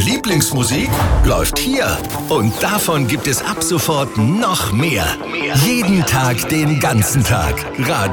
Lieblingsmusik läuft hier. Und davon gibt es ab sofort noch mehr. Jeden Tag, den ganzen Tag.